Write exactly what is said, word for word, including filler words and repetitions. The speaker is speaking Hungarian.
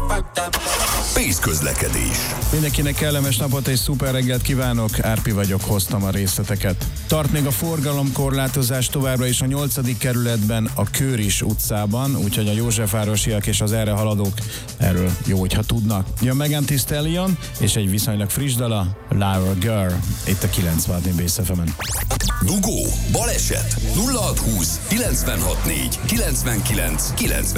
Pész közlekedés. Mindenkinek kellemes napot és szuper reggelt kívánok, Árpi vagyok, hoztam a részleteket. Tart még a forgalomkorlátozás továbbra is a nyolcadik kerületben, a Kőris utcában, úgyhogy a Józsefvárosiak és az erre haladók erről jó, hogyha tudnak. Jön Megan Thee Stallion és egy viszonylag friss dala, Laura Girl, itt a kilencvenhat Bész ef emen. Dugó, baleset, nulla hat húsz, kilencvenhat négy, kilencvenkilenc, kilencvenkilenc.